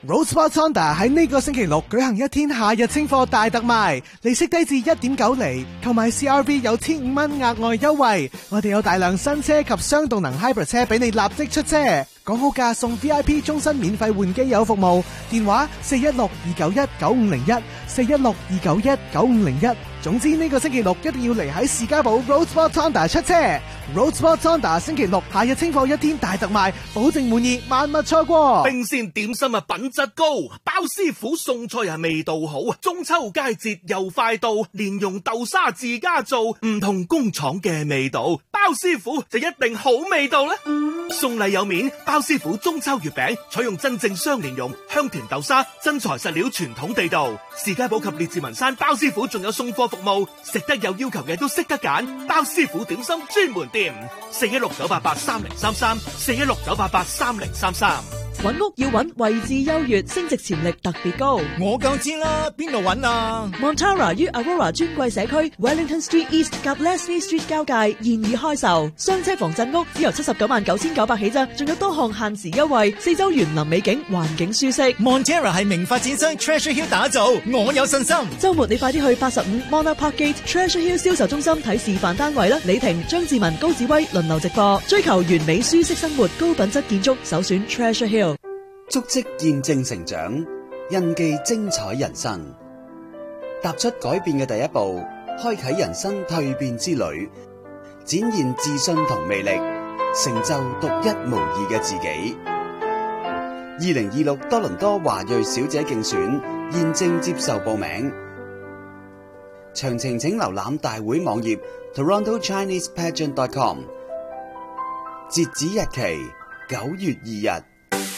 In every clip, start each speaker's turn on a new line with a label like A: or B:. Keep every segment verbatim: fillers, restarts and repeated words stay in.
A: Roadsport Honda 喺呢個星期六舉行一天夏日清貨大特賣，利息低至一點九厘，購買 C R V 有千五蚊額外優惠。我哋有大量新車及雙動能 Hybrid 車俾你立即出車，講好價送 V I P 終身免費換機油服務，電話四一六二九一九五零一，四一六二九一九五零一。總之呢個星期六一定要嚟喺士嘉堡 Roadsport Honda 出車。Roadsport Honda 星期六夏日清貨一天大特賣，保證滿意，萬勿錯過。
B: 冰鮮點心啊，品質高，包師傅餸菜啊，味道好。中秋佳節又快到，蓮蓉豆沙自家做，唔同工廠嘅味道，包師傅就一定好味道啦。送禮有面，包師傅中秋月餅採用真正雙蓮蓉、香甜豆沙，真材實料，傳統地道。士嘉堡及列治文山包師傅仲有送貨服務，食得有要求嘅都識得揀，包師傅點心專門店，四一六九八八三零三三，四一六九八八三零三三。
C: 揾屋要揾位置優越，升值潛力特別高。
D: 我夠知啦，邊度揾啊
C: Montara 於 Aurora 尊貴社區 Wellington Street East 及 Leslie Street 交界現已開售，雙車房鎮屋只由七十九萬九千九百起咋，仲有多項限時優惠，四周園林美景，環境舒適。
D: Montara 係名發展商 Treasure Hill 打造，我有信心。
C: 週末你快啲去八十五 Monarch Park Gate Treasure Hill 銷售中心睇示範單位啦！李婷、張志文、高志威輪流直播，追求完美舒適生活，高品質建築，首選 Treasure Hill。
E: 足跡見證成長，印記精彩人生。踏出改變嘅第一步，開啟人生蛻變之旅，展現自信同魅力，成就獨一無二嘅自己。二零二六多倫多華裔小姐競選現正接受報名，詳情請瀏覽大會網頁 toronto chinese pageant dot com， 截止日期九月二日。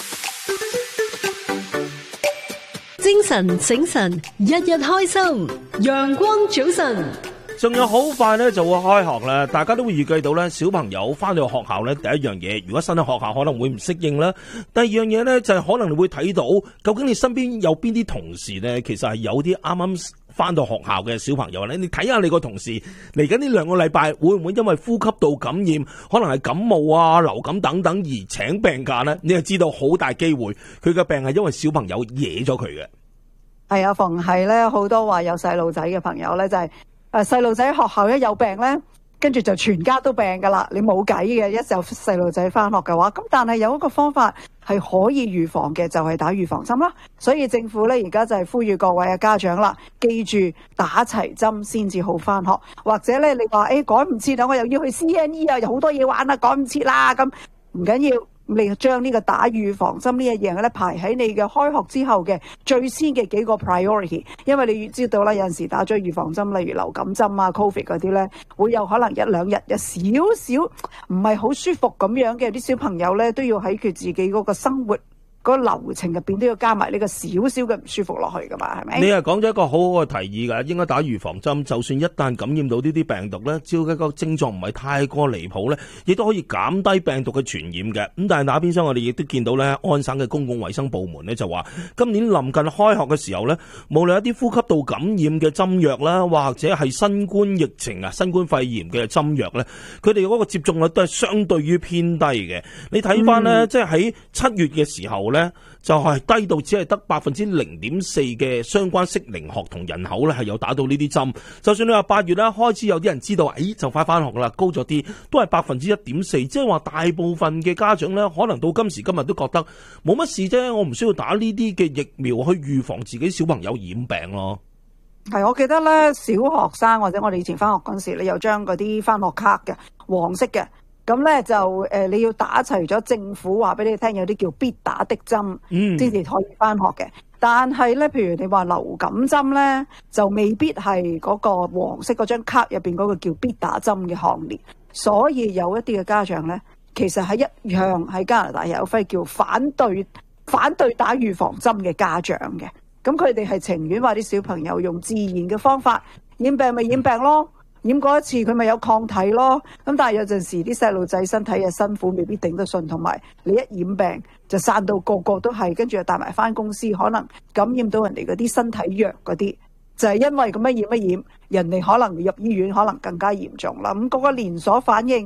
F: 精神醒神，日日開心，陽光早晨。
G: 仲有好快咧就會開學啦，大家都會預計到咧小朋友翻到學校咧，第一樣嘢如果新喺學校可能會唔適應啦，第二樣嘢咧就係可能你會睇到究竟你身邊有邊啲同事咧，其實係有啲啱啱翻到學校嘅小朋友咧，你睇下你個同事嚟緊呢兩個禮拜會唔會因為呼吸道感染，可能係感冒啊、流感等等而請病假咧？你就知道好大機會佢嘅病係因為小朋友惹咗佢嘅。
H: 係啊，逢係咧好多話有細路仔嘅朋友咧，就係誒細路仔學校一有病咧，跟住就全家都病噶啦，你冇計嘅。一有細路仔翻學嘅話，咁但係有一個方法係可以預防嘅，就係打預防針啦。所以政府咧而家就係呼籲各位嘅家長啦，記住打齊針先至好翻學。或者咧你話誒趕唔切啦，我又要去 C N E 啊，有好多嘢玩啦，趕唔切啦，咁唔緊要。你將呢個打預防針呢一樣咧排喺你嘅開學之後嘅最先嘅幾個 priority， 因為你要知道啦，有陣時打咗預防針，例如流感針啊、Covid 嗰啲咧，會有可能一兩日有少少唔係好舒服咁樣嘅，啲小朋友咧都要喺佢自己嗰個生活嗰個流程入邊都要加埋呢個少少嘅唔舒服落去噶嘛，係咪？
G: 你係講咗一個好好嘅提議㗎，應該打預防針，就算一旦感染到呢啲病毒咧，只要一個症狀唔係太過離譜咧，亦都可以減低病毒嘅傳染嘅。咁但係打邊廂我哋亦都見到咧，安省嘅公共衛生部門咧就話，今年臨近開學嘅時候咧，無論一啲呼吸道感染嘅針藥啦，或者係新冠疫情啊、新冠肺炎嘅針藥咧，佢哋嗰個接種率都係相對於偏低嘅。你睇翻咧，嗯、即係喺七月嘅時候咧，就係低到只係得百分之零點四嘅相關適齡學童人口咧係有打到呢啲針。就算你話八月咧開始有啲人知道，誒就快翻學啦，高咗啲，都係百分之一點四。即係話大部分嘅家長咧，可能到今時今日都覺得冇乜事啫，我唔需要打呢啲嘅疫苗去預防自己小朋友染病咯。
H: 係，我記得咧，小學生或者我哋以前翻學嗰陣時，你有張嗰啲翻學卡嘅黃色嘅。咁咧就誒、呃、你要打齊咗政府話俾你聽有啲叫必打的針，先至可以翻學嘅。但係咧，譬如你話流感針咧，就未必係嗰個黃色嗰張卡入邊嗰個叫必打針嘅行列。所以有一啲嘅家長咧，其實係一樣喺加拿大有份叫反對反對打預防針嘅家長嘅。咁佢哋係情願話啲小朋友用自然嘅方法染病咪染病咯。染過一次佢咪有抗體咯，咁但係有陣時啲細路仔身體又辛苦，未必頂得順，同埋你一染病就散到個個都係，跟住又帶埋翻公司，可能感染到人哋嗰啲身體弱嗰啲，就係因為咁樣染一染，人哋可能入醫院可能更加嚴重啦。咁嗰個連鎖反應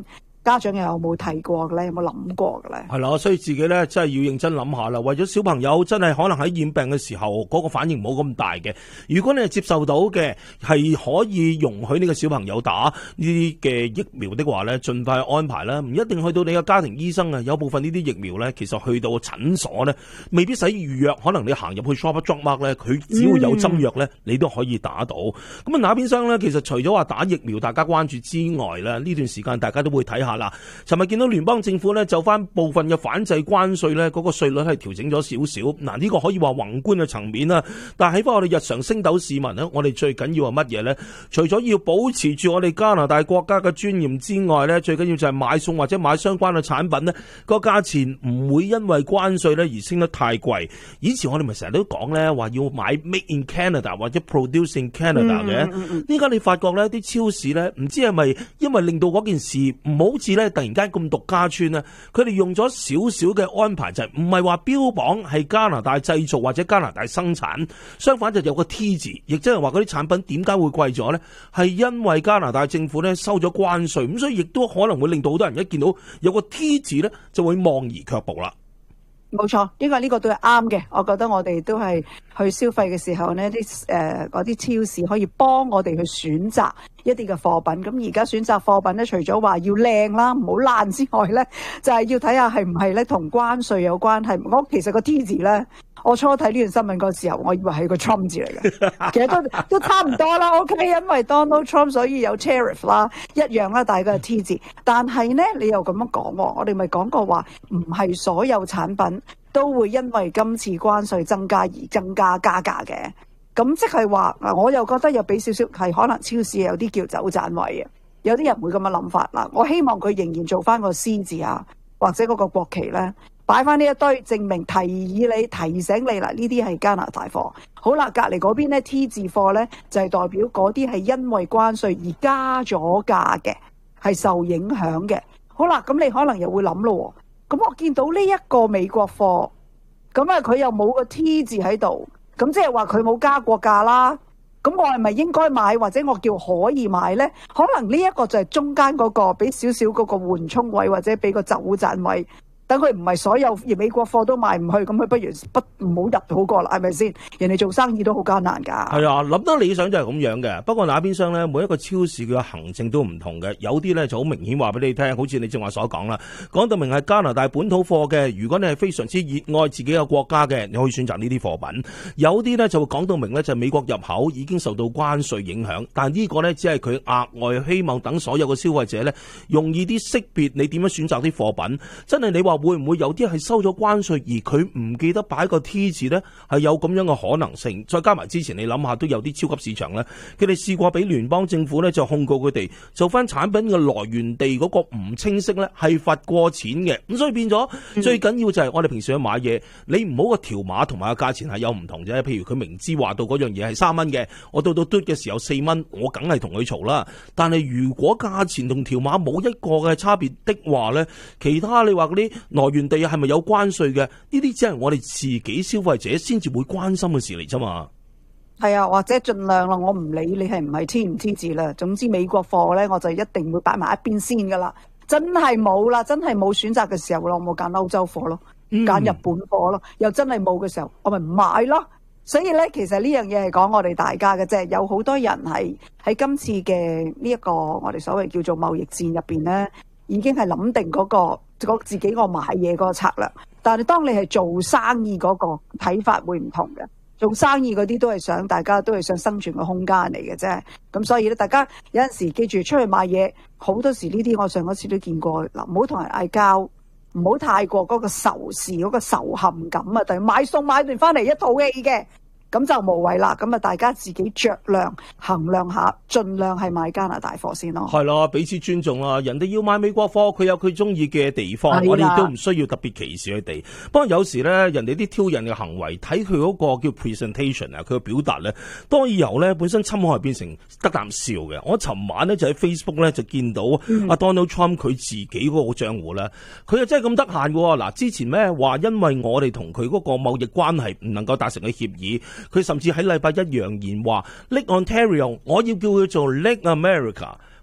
H: 家長又有冇睇過嘅咧？有冇諗過嘅咧？
G: 係啦，所以自己咧真係要認真諗下啦。為咗小朋友真係可能喺染病嘅時候嗰個反應冇咁大嘅，如果你係接受到嘅，係可以容許呢個小朋友打呢啲嘅疫苗的話咧，盡快安排啦。唔一定去到你嘅家庭醫生啊，有部分呢啲疫苗咧，其實去到診所咧，未必使預約，可能你行入去 Shop Drug 咧，佢只要有針藥咧，你都可以打到。咁啊，那邊廂咧，其實除咗話打疫苗大家關注之外咧，呢段時間大家都會睇下啦。尋日見到聯邦政府咧就翻部分嘅反制關稅咧，嗰個稅率係調整咗少少。嗱，呢個可以話宏觀嘅層面啦。但係喺翻我哋日常星斗市民咧，我哋最緊要係乜嘢咧？除咗要保持住我哋加拿大國家嘅尊嚴之外咧，最緊要就係買餸或者買相關嘅產品咧，個價錢唔會因為關稅咧而升得太貴。以前我哋咪成日都講咧話要買 Made in Canada 或者 Produce in Canada 嘅。呢、嗯、家、嗯嗯、你發覺咧啲超市咧，唔知係咪因為令到嗰件事唔好似咧突然間咁獨家村咧，佢哋用咗少少嘅安排，就係唔係話標榜係加拿大製造或者加拿大生產，相反就有個 T 字，亦即係話嗰啲產品點解會貴咗咧？係因為加拿大政府咧收咗關稅，咁所以亦都可能會令到好多人一見到有個 T 字咧，就會望而卻步啦。
H: 冇錯，因為呢個都係啱嘅。我覺得我哋都係去消費嘅時候呢，啲誒嗰啲超市可以幫我哋去選擇一啲嘅貨品。咁而家選擇貨品咧，除咗話要靚啦，唔好爛之外咧，就係、是、要睇下係唔係咧同關稅有關係。我其實個 T 字咧，我初睇呢段新聞嗰時候，我以為係個 Trump 字嚟嘅，其實都都差唔多啦。OK， 因為 Donald Trump 所以有 tariff 啦，一樣啦，大概係 T 字。但係呢，你又咁樣講喎，我哋咪講過話，唔係所有產品都會因為今次關稅增加而增加加價嘅。咁即係話，我又覺得有俾少少係可能超市有啲叫走盞位嘅，有啲人會咁嘅諗法啦。我希望佢仍然做翻個 C 字啊，或者嗰個國旗咧，擺翻呢一堆證明提議你提醒你啦，呢啲係加拿大貨。好啦，隔離嗰邊咧 T 字貨咧就係、是、代表嗰啲係因為關稅而加咗價嘅，係受影響嘅。好啦，咁你可能又會諗咯，咁我見到呢一個美國貨，咁啊佢又冇個 T 字喺度，咁即係話佢冇加過價啦。咁我係咪應該買，或者我叫可以買呢？可能呢一個就係中間嗰、那個俾少少嗰個緩衝位，或者俾個走盞位。等佢唔係所有而美國貨都賣唔去，咁佢不如不唔好入好過啦，係咪先？人哋做生意都好艱難㗎。係
G: 啊，諗得理想就係咁樣嘅。不過那邊廂咧，每一個超市佢嘅行政都唔同嘅，有啲咧就好明顯話俾你聽，好似你正話所講啦，講到明係加拿大本土貨嘅。如果你係非常之熱愛自己嘅國家嘅，你可以選擇呢啲貨品。有啲咧就會講到明咧，就係美國入口已經受到關稅影響，但係呢個咧只係佢額外希望等所有嘅消費者咧容易啲識別你點樣選擇啲貨品。真係你話會唔會有啲係收咗關稅而佢唔記得擺個 T 字呢？係有咁樣嘅可能性。再加埋之前你諗下都有啲超級市場呢，佢哋試過俾聯邦政府呢就控告佢哋做翻產品嘅來源地嗰個唔清晰呢，係罰過錢嘅。咁所以變咗、嗯、最緊要就係我哋平時去買嘢，你唔好個條碼同埋個價錢係有唔同啫。譬如佢明知話到嗰樣嘢係三蚊嘅，我到到嘟嘅時候四蚊，我梗係同佢嘈啦。但係如果價錢同條碼冇一個嘅差別的話呢，其他你話嗰啲來源地係咪有關稅嘅？呢啲只係我哋自己消費者先至會關心嘅事嚟啫嘛。
H: 係啊，或者盡量啦，我唔理你係唔係 T 唔 T 字啦。總之美國貨咧，我就一定會擺埋一邊先噶啦。真係冇啦，真係冇選擇嘅時候咯，我冇揀歐洲貨咯，揀日本貨咯。又真係冇嘅時候，我咪唔買咯。所以咧，其實呢樣嘢係講我哋大家嘅啫。有好多人係喺今次嘅呢一個我哋所謂叫做貿易戰入邊咧，已經係諗定嗰個。自己個買嘢個策略，但係當你係做生意嗰個睇法會唔同嘅。做生意嗰啲都係想大家都係想生存嘅空間嚟嘅啫。咁所以咧，大家有陣時記住出去買嘢，好多時呢啲我上一次都見過嗱，唔好同人嗌交，唔好太過嗰個仇視嗰個仇恨感啊。但係買餸買完翻嚟一套戲嘅。咁就無謂啦，咁啊大家自己酌量衡量下，盡量係買加拿大貨先咯。係啦，彼此尊重啦，人哋要買美國貨，佢有佢中意嘅地方，我哋都唔需要特別歧視佢哋。不過有時咧，人哋啲挑釁嘅行為，睇佢嗰個叫 presentation 啊，佢嘅表達咧，當然由咧本身侵害變成得啖笑嘅。我尋晚咧就喺 Facebook 咧就見到阿 Donald Trump 佢自己嗰個賬戶咧，佢又真係咁得閒嘅。嗱，之前咩話因為我哋同佢嗰個貿易關係唔能夠達成嘅協議。佢甚至喺禮拜一揚言話 Lake Ontario 我要叫佢做 Lake America，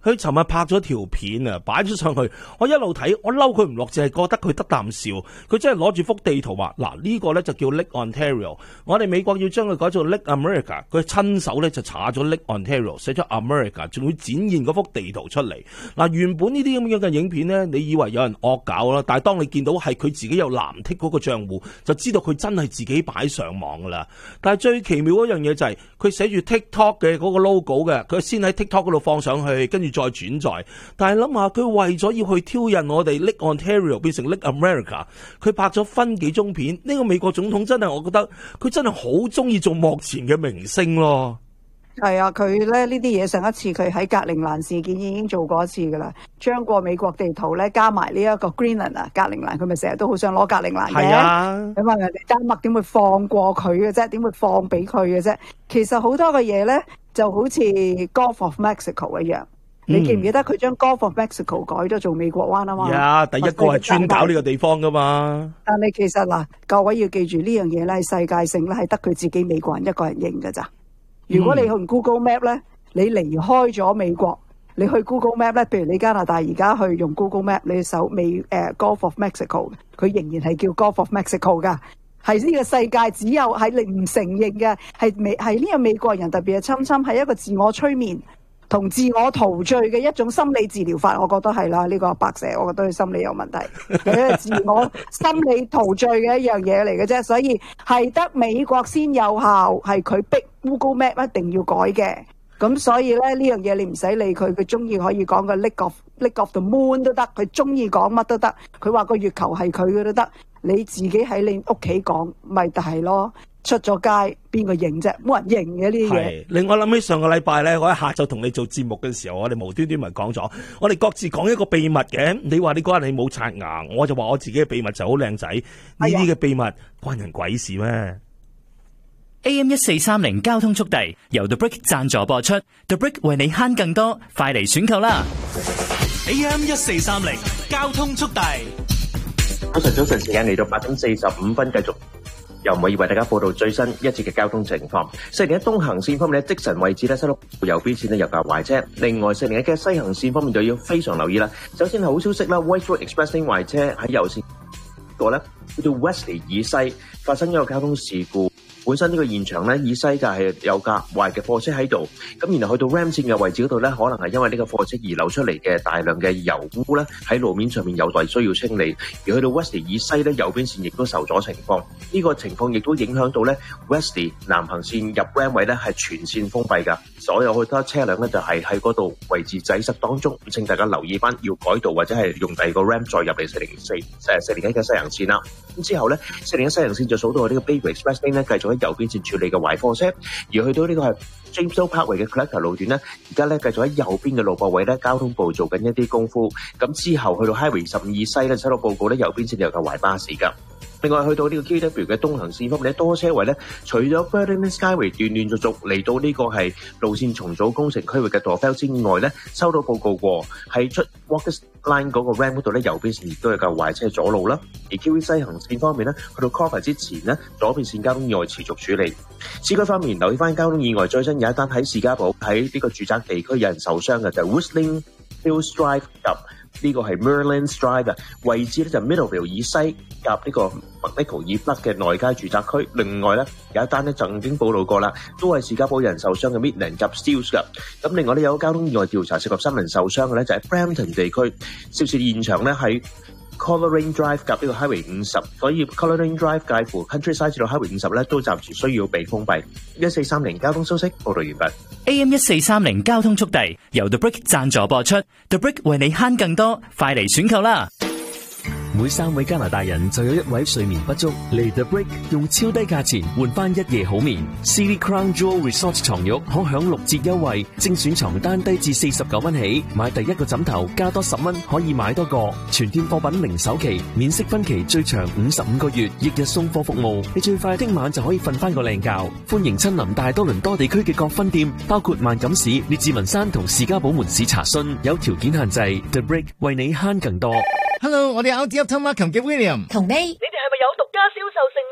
G: 佢尋日拍咗條片啊，擺咗上去。我一路睇，我嬲佢唔落，淨係覺得佢得啖笑。佢真係攞住幅地圖話：嗱，呢個咧就叫 Lake Ontario， 我哋美國要將佢改做 Lake America。佢親手咧就查咗 Lake Ontario， 寫咗 America， 仲會展現嗰幅地圖出嚟。嗱，原本呢啲咁樣嘅影片呢，你以為有人惡搞啦，但係當你見到係佢自己有藍剔嗰個賬戶，就知道佢真係自己擺上網噶啦。但係最奇妙嗰樣嘢就係佢寫住 TikTok 嘅嗰個 logo 嘅，佢先喺 TikTok 嗰度放上去，跟住再轉載。但係諗下佢為咗要去挑釁我哋 Lake Ontario 變成 Lake America， 佢拍咗分幾鐘片。呢個美國總統真係，我覺得佢真係好中意做幕前嘅明星咯。
H: 係啊，佢咧呢啲嘢上一次佢喺格陵蘭事件已經做過一次噶啦，將個美國地圖咧加埋呢一個 Greenland 啊，格陵蘭佢咪成日都好想攞格陵蘭嘅。係啊，咁啊人哋丹麥點會放過佢嘅啫？點會放俾佢嘅啫？其實好多嘅嘢咧就好似 Gulf of Mexico 一樣，嗯、你記唔記得佢將 Gulf of Mexico 改咗做美國灣啊嘛？係啊，
G: 第一個係專搞呢個地方噶嘛。
H: 但係其實嗱，各位要記住呢樣嘢咧，係世界性咧係得佢自己美國人一個人認噶咋。如果你用 Google Map 咧，你離開咗美國，你去 Google Map 咧，譬如你加拿大而家去用 Google Map， 你搜美誒、uh, Gulf of Mexico， 佢仍然係叫 Gulf of Mexico 噶，係呢個世界只有係你唔承認嘅，係美係呢個美國人特別係侵侵，係一個自我催眠同自我陶醉嘅一種心理治療法，我覺得係啦。呢、這個白蛇，我覺得佢心理有問題，係一個自我心理陶醉嘅一樣嘢嚟嘅啫，所以係得美國先有效，係佢逼 Google Map 一定要改嘅。咁所以咧呢樣嘢你唔使理佢，佢中意可以講個 Lake of Lake of the Moon 都得，佢中意講乜都得，佢話個月球係佢嘅都得，你自己喺你屋企講咪就係咯。出咗街邊個認啫？冇人認嘅呢啲嘢。令我諗起上個禮拜咧，我喺下晝同你做節目嘅時候，我哋無端端咪講咗，我哋各自講一個秘密嘅。你話你嗰日你冇刷牙，我就話我自己嘅秘密就好靚仔。呢啲嘅秘密關人鬼事咩
I: ？A M 一四三零交通速遞由 The Brick 贊助播出 ，The Brick 為你慳更多，快嚟選購啦
D: ！A M 一四三零交通速遞，
J: 早晨早晨，時間嚟到八點四十五分，繼續。又唔可以為大家報道最新一節嘅交通情況。四零一東行線方面咧，積臣位置咧，西路右邊線咧有架壞車。另外四零一嘅西行線方面就要非常留意啦。首先係好消息啦 ，White Road Express Lane 壞車喺右線個咧，去到 Wesley 以西發生一個交通事故。本身呢個現場咧，以西就係有架壞嘅貨車喺度，咁然後去到 Ram 線嘅位置嗰度咧，可能係因為呢個貨車而流出嚟嘅大量嘅油污咧，喺路面上面有待需要清理。而去到 Wesley 以西咧，右邊線亦都受阻情況，呢、這個情況亦都影響到咧 Wesley 南行線入 Ram 位咧係全線封閉㗎，所有好多車輛咧就係喺嗰度位置擠塞當中，請大家留意翻要改道或者係用第二個 Ram 再入嚟四零四誒四零一嘅西行線啦。咁之後咧，四零一西行線就數到呢個 Bayview Express Lane 咧繼續喺右邊線處理嘅壞貨車，而去到呢個係 Jamestown Parkway 嘅 Collector 路段咧，而家咧繼續喺右邊嘅路駁位咧，交通部做緊一啲功夫。咁之後去到 Highway 十五以西咧，收到報告咧，右邊線有架壞巴士㗎。另外去到呢個 K W 嘅東行線方面咧，多車位咧，除咗 Burton Skyway 斷斷續續嚟到呢個係路線重組工程區域嘅 Doffel 之外咧，收到報告過喺出 Walkers Line 嗰個 Ram 嗰度咧，右邊線亦都有架壞車阻路啦。而 Q V 西行線方面咧，去到 Cover 之前咧，左邊線交通意外持續處理。市區方面留意翻交通意外，最新有一單喺士嘉堡喺呢個住宅地區有人受傷嘅，就係 Whistling Hills Drive 及呢個係 Merlins Drive 嘅位置咧，就 Middleville 以西夾呢個 McNichol 以北嘅內街住宅區。另外咧有一單咧曾經報道過啦，都係士嘉堡人受傷嘅 Midland 及 Steeles 嘅。咁另外咧有交通意外調查涉及三人受傷嘅咧，就係 Brampton 地區，涉事現場咧喺 Coleraine Drive 夾呢個 Highway 五十，所以 Coleraine Drive 介乎 Countryside 至到 Highway 五十咧都暫時需要被封閉。一四三零交通消息報道完畢。
I: A M 一四三零交通速遞由 The Brick 贊助播出 ，The Brick 為你慳更多，快嚟選購啦！
K: 每三位加拿大人就有一位睡眠不足，嚟 The Brick 用超低價錢換翻一夜好眠。City Crown Jewel Resort 床褥可享六折優惠，精選床單低至四十九蚊起，買第一個枕頭加多十蚊可以買多個。全店貨品零首期，免息分期最長五十五個月，翌日送貨服務，你最快聽晚就可以瞓翻個靚覺。歡迎親臨大多倫多地區嘅各分店，包括萬錦市、列治文山同士嘉堡門市查詢，有條件限制。The Brick 為你慳更多。
D: Hello， 我哋 R T F Tom Markham 嘅 William
L: 同你，你哋係咪有獨家銷售盛會啊？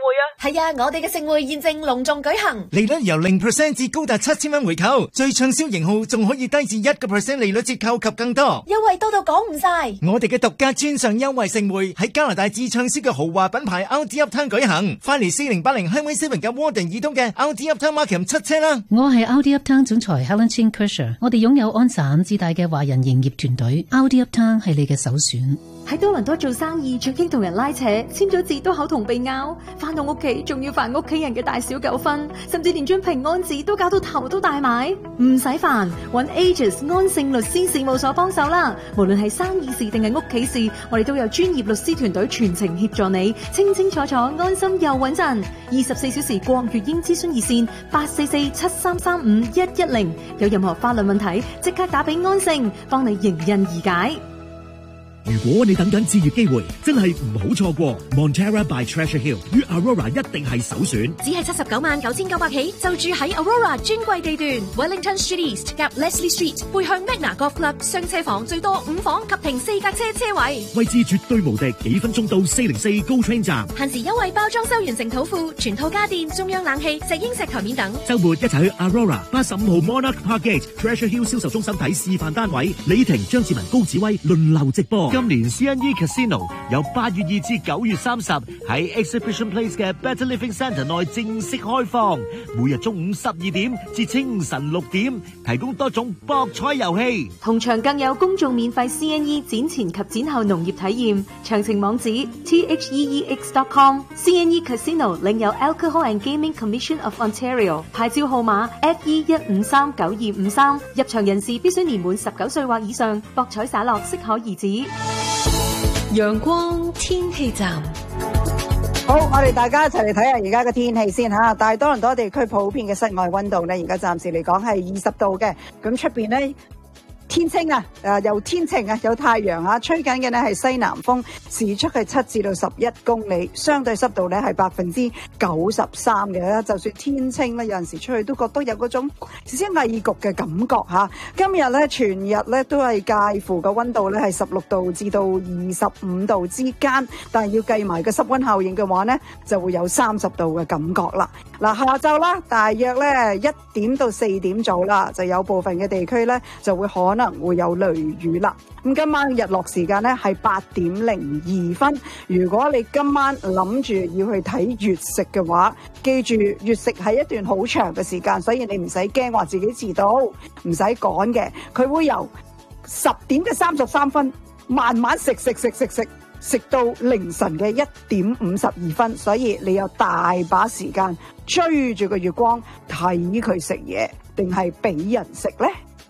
L: 係啊，我哋嘅盛會現正隆重舉行，
D: 利率由零 percent 至高達七千蚊回購，最暢銷型號仲可以低至一個 percent 利率折扣及更多，
L: 優惠多到講唔晒。
D: 我哋嘅獨家專上優惠盛會喺加拿大至暢銷嘅豪華品牌 Audi Uptown 舉行，快嚟四零八零 Highway Seven 嘅 Warden 以東嘅 Audi Uptown Markham 七車啦！
M: 我係 Audi Uptown 總裁 Helen Chin Kersher， 我哋擁有安省至大嘅華人營業團隊 ，Audi Uptown 係你嘅首選。
N: 喺多倫多做生意，最驚同人拉扯，簽咗字都口同鼻拗，翻到屋企仲要煩屋企人嘅大小糾紛，甚至連張平安紙都搞到頭都大埋。唔使煩，揾 Aegis 安盛律師事務所幫手啦。無論係生意事定係屋企事，我哋都有專業律師團隊全程協助你，清清楚楚、安心又穩陣。二十四小時國粵英諮詢熱線八四四七三三五一一零，有任何法律問題即刻打俾安盛，幫你迎刃而解。
O: 如果你等緊置業機會，真係唔好錯過 Montera by Treasure Hill 於 Aurora 一定係首選。
L: 只係七十九萬九千九百起，就住喺 Aurora 專櫃地段 Wellington Street East 夾 Leslie Street， 背向 Magna Golf Club， 雙車房最多五房及停四架車車位，
O: 位置絕對無敵，幾分鐘到四零四 GO Train 站。
L: 限時優惠包裝修完成土庫，全套家電、中央冷氣、石英石台面等。
O: 週末一齊去 Aurora 八十五號 Monarch Park Gate Treasure Hill 銷售中心睇示範單位，李婷、張志文、高子威輪流直播。今年 C N E Casino 由八月二至九月三十喺 Exhibition Place 嘅 Better Living Centre 內正式開放，每日中午十二點至清晨六點，提供多種博彩遊戲，
N: 同場更有公眾免費 C N E 展前及展後農業體驗。詳情網址 T H E E X dot com。 C N E Casino 領有 Alcohol and Gaming Commission of Ontario 牌照號碼 F E 一五三九二五三，入場人士必須年滿十九歲或以上，博彩灑落適可而止。
F: 陽光天氣站，
H: 好，我哋大家一齊嚟睇下而家嘅天氣先吓。大多倫多地區普遍嘅室外溫度咧，而家暫時嚟講係二十度嘅。咁出邊咧天清啊，誒又天晴啊，有太陽啊，吹緊嘅呢係西南風，時速係七至到十一公里，相對濕度咧係百分之九十三嘅。就算天清咧，有陣時出去都覺得有嗰種少少翳焗嘅感覺吓。今日咧全日咧都係介乎個溫度咧係十六度至到二十五度之間，但係要計埋個濕溫效應嘅話咧，就會有三十度嘅感覺啦。嗱，下晝啦，大約咧一點到四點左右啦，就有部分嘅地區咧就會可能會有雷雨啦。咁今晚日落時間咧係八點零二分。如果你今晚諗住要去睇月食嘅話，記住月食係一段好長嘅時間，所以你唔使驚話自己遲到，唔使趕嘅。佢會由十點嘅三十三分慢慢食食食食食食到凌晨嘅一點五十二分，所以你有大把時間追住個月光睇佢食嘢，定係俾人食呢？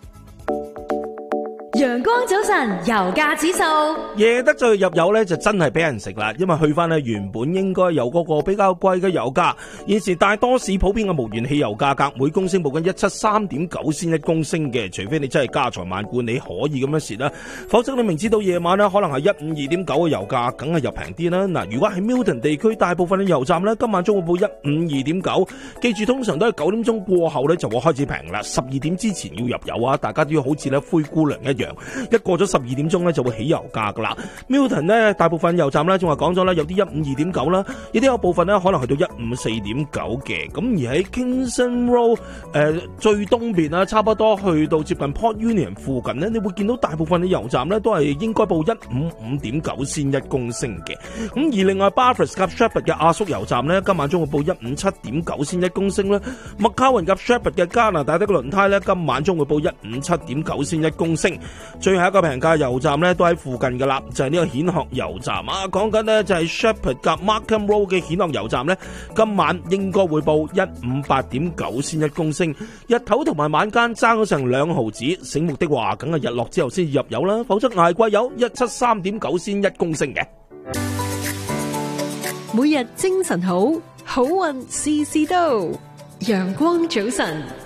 L: 陽光早晨，油價指數
G: 夜得最入油咧，就真係俾人食啦。因為去翻咧原本應該有嗰個比較貴嘅油價，現時大多市普遍嘅無鉛汽油價格每公升報緊一七三點九仙一公升嘅，除非你真係家財萬貫，你可以咁樣蝕啦，否則你明知道夜晚咧可能係一五二點九嘅油價，梗係入平啲啦。嗱，如果喺 Milton 地區大部分嘅油站咧，今晚將會報一五二點九，記住通常都係九點鐘過後咧就會開始平啦，十二點之前要入油啊，大家都要好似咧灰姑娘一樣。一過咗十二點鐘咧就會起油價噶啦。Milton 咧大部分油站咧仲話講咗啦，有啲一五二點九啦，亦都有部分咧可能去到一五四點九嘅。咁而喺 Kingston Road 誒、呃、最東邊啊，差不多去到接近 Port Union 附近咧，你會見到大部分嘅油站咧都係應該報一五五點九仙一公升嘅。咁而另外 Bathurst 及 Sheppard 嘅阿叔油站咧，今晚將會報一五七點九仙一公升啦。McCowan 及 Sheppard 嘅加拿大的輪胎咧，今晚將會報一五七點九仙一公升。最後一個平價油站咧都喺附近噶啦，就係、是、呢個蜆殼油站啊。講緊呢就係 Sheppard 及 Markham Road 嘅蜆殼油站咧，今晚應該會報一五八點九仙一公升。日頭同埋晚間爭咗成兩毫子，醒目的話，梗係日落之後先入油啦，否則捱貴油一七三點九仙一公升嘅。
F: 每日精神好，好運事事到，陽光早晨。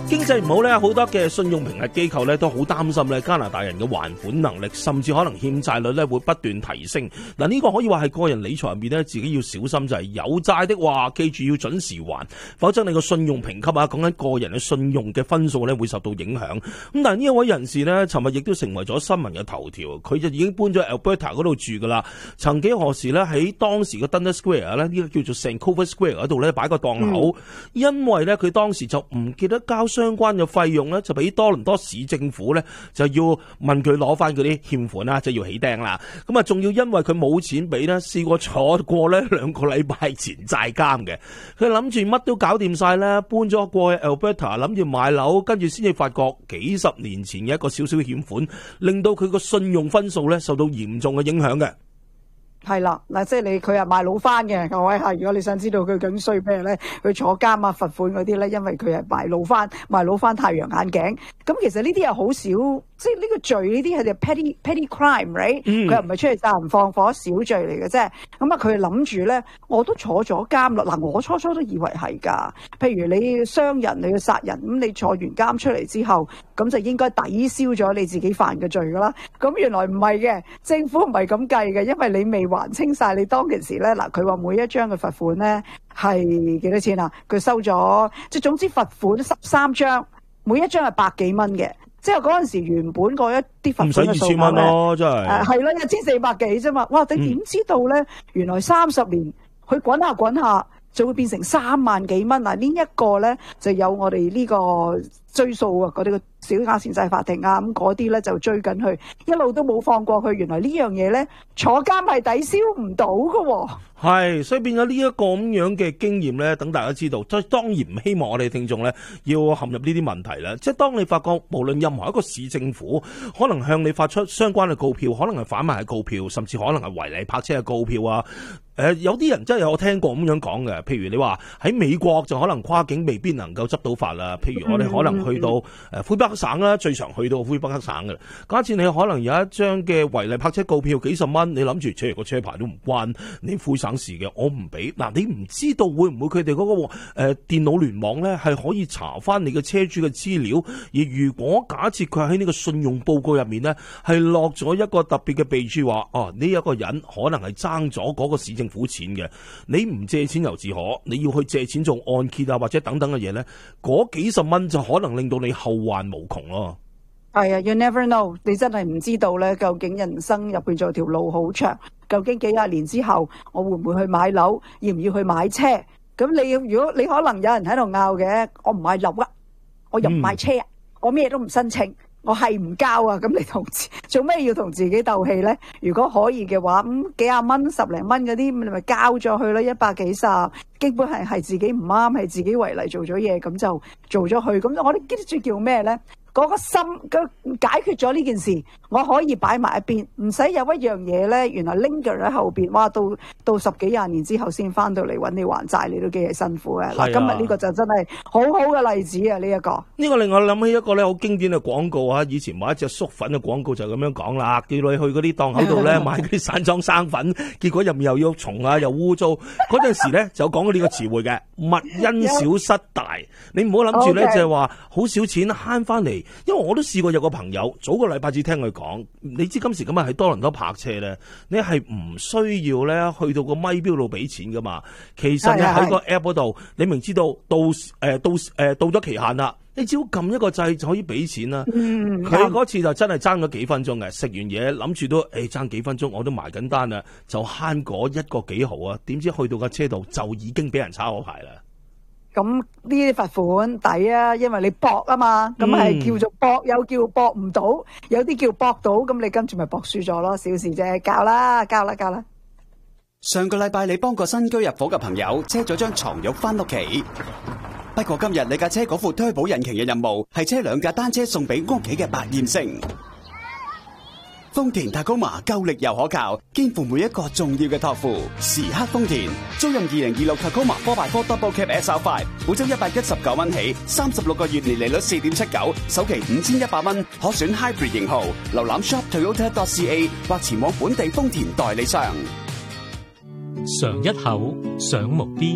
G: 經濟唔好咧，好多嘅信用評核機構咧都好擔心咧加拿大人嘅還款能力，甚至可能欠債率咧會不斷提升。嗱，呢個可以話係個人理財入面咧自己要小心，就係有債的話，記住要準時還，否則你個信用評級啊，講緊個人嘅信用嘅分數咧會受到影響。咁但係呢一位人士咧，尋日亦都成為咗新聞嘅頭條，佢就已經搬咗 Alberta 嗰度住噶啦。曾幾何時咧喺當時嘅 Dundas Square 咧，呢個叫做 Vancouver Square 嗰度咧擺個檔口，嗯、因為咧佢當時就唔記得交相關嘅費用咧，就俾多倫多市政府咧就要問佢攞翻嗰啲欠款啦，即係要起釘啦。咁啊，仲要因為佢冇錢俾咧，試過坐過咧兩個禮拜前債監嘅。佢諗住乜都搞掂晒咧，搬咗過去 Alberta， 諗住買樓，跟住先至發覺幾十年前嘅一個少少欠款，令到佢個信用分數咧受到嚴重嘅影響嘅。
H: 係啦，嗱，即係你佢係賣老翻嘅，各位吓，如果你想知道佢究竟衰咩咧，佢坐監啊、罰款嗰啲咧，因為佢係賣老翻、賣老翻太陽眼鏡。咁其實呢啲又好少，即係呢個罪呢啲係 petty petty crime，right？佢又唔係出去殺人放火，小罪嚟嘅啫。咁啊，佢諗住咧，我都坐咗監啦。嗱，我初初都以為係噶，譬如你傷人、你要殺人，咁你坐完監出嚟之後，咁就應該抵消咗你自己犯嘅罪噶啦。咁原來唔係嘅，政府唔係咁計嘅，因為你未還清晒你當其時咧，嗱，佢話每一張嘅罰款咧係幾多錢啊？佢收咗，即係總之罰款十三張，每一張係百幾蚊嘅。即係嗰陣時原本嗰一啲罰款嘅數額咧，唔使二千蚊咯，真係。誒係咯，一千四百幾啫嘛。哇！你點知道咧？原來三十年佢滾下滾下就會變成三萬幾蚊嗱。呢一個咧就有我哋呢個追訴啊，嗰啲個小額錢債法庭啊，咁嗰啲咧就追緊佢，一路都冇放過佢。原來呢樣嘢咧坐監係抵消唔到㗎。
G: 係，所以變咗呢一個咁樣嘅經驗咧，等大家知道，即係當然唔希望我哋聽眾咧要陷入呢啲問題啦。即係當你發覺無論任何一個市政府可能向你發出相關嘅告票，可能係販賣嘅告票，甚至可能係違例泊車嘅告票啊。誒、呃，有啲人真係有聽過咁樣講嘅，譬如你話喺美國就可能跨境未必能夠執到法啦。譬如我哋可能去到誒魁北克省啦，最常去到魁北克省嘅。假設你可能有一張嘅違例泊車告票幾十蚊，你諗住除個車牌都唔關你魁省事嘅，我唔俾。嗱，你唔知道會唔會佢哋嗰個誒、呃、電腦聯網咧係可以查翻你嘅車主嘅資料，而如果假設佢喺呢個信用報告入面咧係落咗一個特別嘅備註話，哦呢一個人可能係爭咗嗰個市政府錢嘅，你唔借錢由自可，你要去借錢做按揭啊或者等等嘅嘢咧，嗰幾十蚊就可能令到你後患無窮咯。
H: 係啊 ，you never know， 你真係唔知道咧，究竟人生入邊仲有條路好長，究竟幾廿年之後我會唔會去買樓，要唔要去買車？咁你如果你可能有人喺度拗嘅，我唔買樓啊，我又唔買車啊，嗯、我咩都唔申請。我係唔交啊！咁你同做咩要同自己鬥氣咧？如果可以嘅話，咁幾廿蚊、十零蚊嗰啲，你咪交咗去咯，一百幾十，基本係係自己唔啱，係自己違例做咗嘢，咁就做咗去。咁我哋呢啲叫咩咧？嗰、那個心，解決咗呢件事，我可以擺埋一邊，唔使有一樣嘢咧。原來 linger 喺後邊，哇！到到十幾廿年之後先翻到嚟揾你還債，你都幾係辛苦嘅。嗱、啊，今日呢個就真係好好嘅例子啊！呢、這、一個
G: 呢個令我諗起一個咧好經典嘅廣告啊！以前買一隻粟粉嘅廣告就咁樣講啦，叫你去嗰啲檔口度咧買嗰啲散裝生粉，結果入面又有蟲啊，又污糟。嗰陣時咧就講過呢個詞彙嘅，勿因小失大。你唔好諗住咧就係話好少錢慳翻嚟。因為我都試過有個朋友早個禮拜至聽佢講，你知今時今日喺多倫多泊車咧，你係唔需要咧去到個咪錶度俾錢噶嘛。其實你喺個 app 嗰度，你明知道到誒、呃、到誒、呃、到咗期限啦，你只要撳一個掣就可以俾錢啦。佢、嗯、嗰次就真係爭咗幾分鐘嘅，食完嘢諗住都誒爭幾分鐘，我都埋緊單啦，就慳嗰一個幾毫啊！點知去到架車度就已經俾人抄咗牌啦。
H: 咁呢啲罰款抵啊，因為你搏啊嘛，咁係叫做搏，有叫搏唔到，有啲叫搏到，咁你跟住咪搏輸咗咯，小事啫，交啦，交啦，交啦。
E: 上個禮拜你幫個新居入伙嘅朋友車咗張床褥翻屋企，不過今日你架車嗰副推保引擎嘅任務係車兩架單車送俾屋企嘅百厭星。豐田塔高馬夠力又可靠，肩負每一個重要嘅託付。時刻豐田，租用二零二六塔高馬 four by four Double Cab S R five， 每周一百一十九蚊起，三十六個月年利率四點七九，首期五千一百蚊，可選 Hybrid 型號。瀏覽 shop toyota dot c a 或前往本地豐田代理商。
P: 嘗一口，上木邊，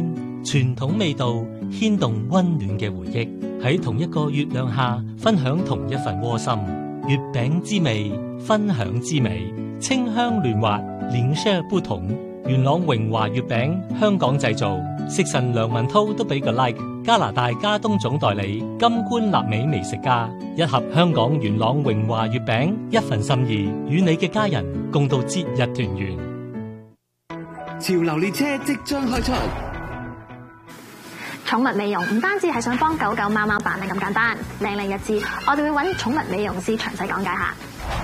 P: 傳統味道牽動溫暖嘅回憶，喺同一個月亮下分享同一份窩心。月餅之味，分享之美，清香嫩滑，臉色不同。元朗榮華月餅，香港製造，食神梁文濤都俾個 like。加拿大加東總代理金冠納美美食家，一盒香港元朗榮華月餅，一份心意，與你嘅家人共度節日團圓。
E: 潮流列車即將開出。
Q: 寵物美容唔單止係想幫狗狗貓貓扮靚咁簡單，靚靚日子我哋會揾寵物美容師詳細講解下。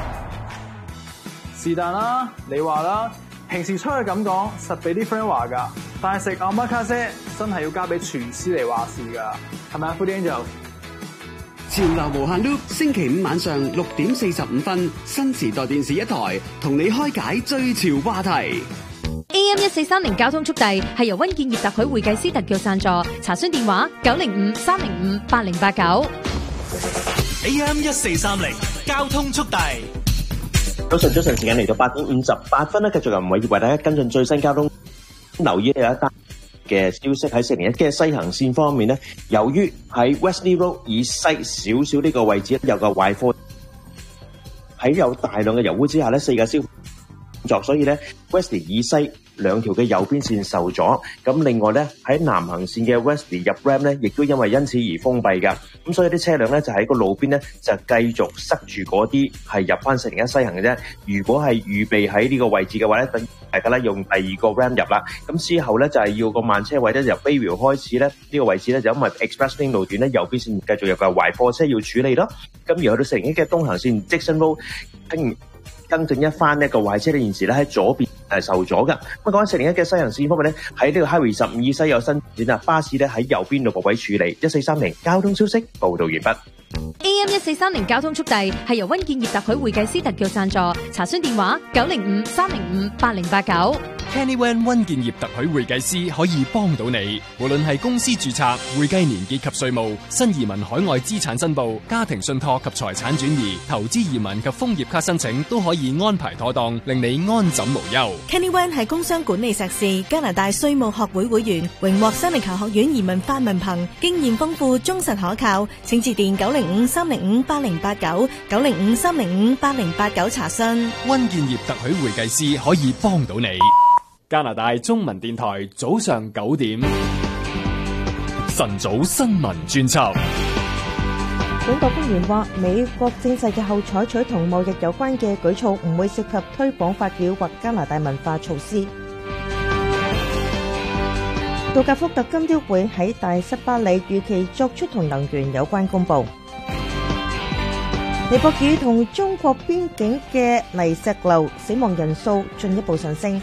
R: 是但啦，你話啦，平時出去咁講，實俾啲 friend 話㗎，但係食阿媽卡些真係要交俾廚師嚟話事㗎，係咪啊 Foodie Angel？
E: 潮流無限 loop，星期五晚上六點四十五分，新時代電視一台同你開解最潮話題。
L: A M 一四三零交通速遞係由溫建業特許會計師特約贊助，查詢電話九零五三零五八零八九。
O: A M 一四三零交通速遞。
J: 早晨，早晨，時間嚟到八點五十八分咧，繼續由吳偉業為大家跟進最新交通。留意有一單嘅消息喺四零一嘅西行線方面咧，由於喺 Wesley Road 以西少少呢個位置有個壞貨，喺有大量嘅油污之下咧，四架消防作，所以咧 Wesley 以西兩條嘅右邊線受阻。咁另外咧喺南行線嘅 Wesley 入 Ram 咧，亦都因為因此而封閉㗎。咁所以啲車輛咧就喺個路邊咧就繼續塞住嗰啲係入翻四零一西行嘅啫。如果係預備喺呢個位置嘅話咧，等大家咧用第二個 Ram 入啦。咁之後咧就係要個慢車位咧由 Bayview 開始咧，呢個位置咧就因為 Express Lane 路段咧右邊線繼續有個壞貨車要處理咯。咁而去到四零一嘅東行線 Dixon Road，跟更正一翻呢個壞車咧現時咧喺左邊係受阻㗎。咁講緊四零一嘅西行線方面咧，喺呢個 Highway 十五以西有新線啊，巴士咧喺右邊六個位處理。一四三零交通消息報道完畢。
L: A M 一四三零交通速遞係由溫建業特許會計師特約贊助，查詢電話九零五三零五八零八九。
S: Kenny Wan 溫建業特許會計師可以幫到你，無論係公司註冊、會計年結及稅務、新移民海外資產申報、家庭信託及財產轉移、投資移民及楓葉卡申請，都可以安排妥當，令你安枕無憂。
T: Kenny Wan 係工商管理碩士，加拿大稅務學會會員，榮獲新力球學院移民法文憑，經驗豐富，忠實可靠。請致電九零五三零五八零八九九零五三零五八零八九查詢。
S: 溫建業特許會計師可以幫到你。加拿大中文電台早上九點晨早新聞專輯。
U: 本國官員話，美國證實日後採取同貿易有關嘅舉措唔會涉及推廣法語或加拿大文化措施。杜格福特金雕會喺大塞巴里預期作出同能源有關公佈。尼泊爾同中國邊境嘅泥石流死亡人數進一步上升。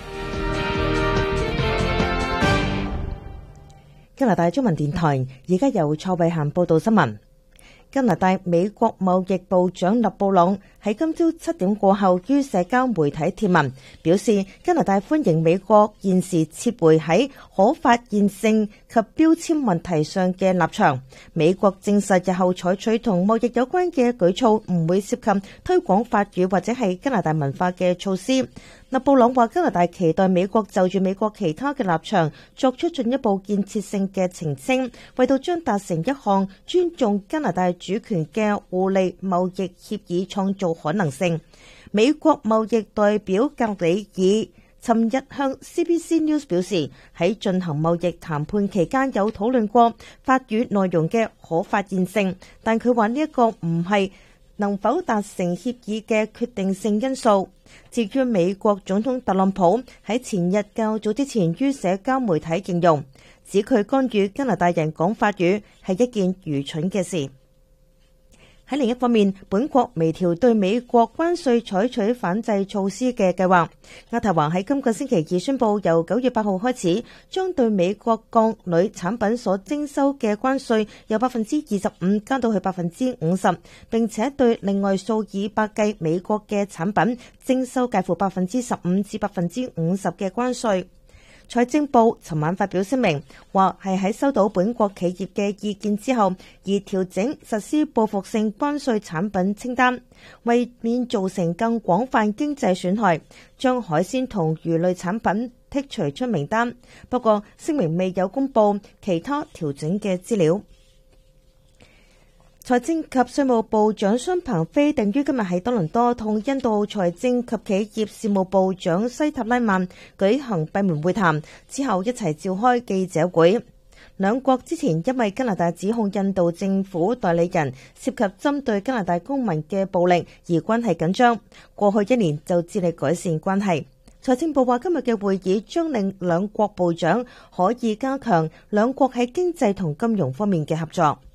U: 加拿大中文電台而家由蔡慧嫻報道新聞。加拿大美國貿易部長勒布朗喺今朝七點過後於社交媒體貼文，表示加拿大歡迎美國現時撤回喺可發現性及標籤問題上嘅立場。美國證實日後採取同貿易有關嘅舉措唔會涉及推廣法語或者係加拿大文化嘅措施。勒布朗話：加拿大期待美國就住美國其他嘅立場作出進一步建設性嘅澄清，為到將達成一項尊重加拿大主權嘅互利貿易協議創造可能性。美國貿易代表格里爾尋日向 C B C News 表示，喺進行貿易談判期間有討論過法語內容嘅可發現性，但佢話呢一個唔係能否達成協議嘅決定性因素。至於美國總統特朗普喺前日較早之前於社交媒體形容，指佢干預加拿大人講法語係一件愚蠢嘅事。喺另一方面，本國微調對美國關稅採取反制措施嘅計劃。渥太華喺今個星期二宣布，由九月八號開始，將對美國鋼鋁產品所徵收嘅關稅由百分之二十五加到去百分之五十，並且對另外數以百計美國嘅產品徵收介乎百分之十五至百分之五十嘅關稅。 財政部尋晚發表聲明，話係喺收到本國企業嘅意見之後，而調整實施報復性關稅產品清單，為免造成更廣泛經濟損害，將海鮮同魚類產品剔除出名單。不過聲明未有公布其他調整嘅資料。財政及稅務部長孫鵬飛定於今日喺多倫多同印度財政及企業事務部長西塔拉曼舉行閉門會談，之後一齊召開記者會。兩國之前因為加拿大指控印度政府代理人涉及針對加拿大公民嘅暴力而關係緊張，過去一年就致力改善關係。財政部話今日嘅會議將令兩國部長可以加強兩國喺經濟同金融方面嘅合作。